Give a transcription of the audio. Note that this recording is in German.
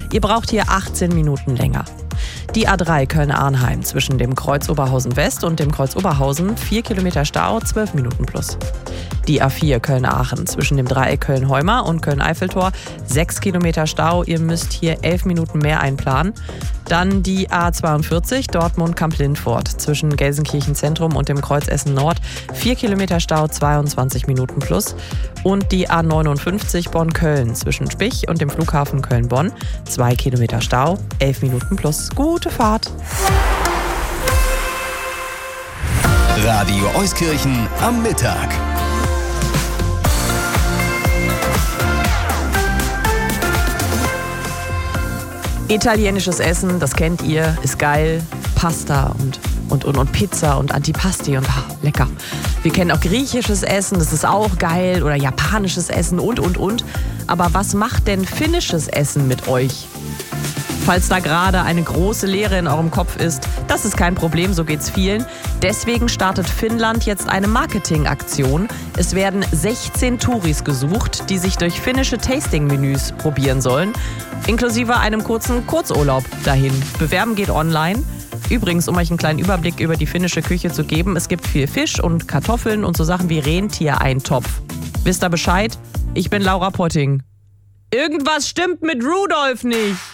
Ihr braucht hier 18 Minuten länger. Die A3 Köln-Arnheim zwischen dem Kreuz Oberhausen West und dem Kreuz Oberhausen 4 Kilometer Stau, 12 Minuten plus. Die A4 Köln-Aachen zwischen dem Dreieck Köln-Heuma und Köln-Eiffeltor 6 Kilometer Stau, ihr müsst hier 11 Minuten mehr einplanen. Dann die A42 Dortmund-Kamp-Lindfort zwischen Gelsenkirchen Zentrum und dem Kreuz Essen Nord 4 Kilometer Stau, 22 Minuten plus. Und die A59 Bonn-Köln zwischen Spich und dem Flughafen Köln-Bonn 2 Kilometer Stau, 11 Minuten plus. Gute Fahrt! Radio Euskirchen am Mittag. Italienisches Essen, das kennt ihr, ist geil. Pasta und Pizza und Antipasti und lecker. Wir kennen auch griechisches Essen, das ist auch geil. Oder japanisches Essen und. Aber was macht denn finnisches Essen mit euch? Falls da gerade eine große Leere in eurem Kopf ist, das ist kein Problem, so geht's vielen. Deswegen startet Finnland jetzt eine Marketingaktion. Es werden 16 Touris gesucht, die sich durch finnische Tasting-Menüs probieren sollen, inklusive einem kurzen Kurzurlaub dahin. Bewerben geht online. Übrigens, um euch einen kleinen Überblick über die finnische Küche zu geben, es gibt viel Fisch und Kartoffeln und so Sachen wie Rentiereintopf. Wisst ihr Bescheid? Ich bin Laura Potting. Irgendwas stimmt mit Rudolf nicht.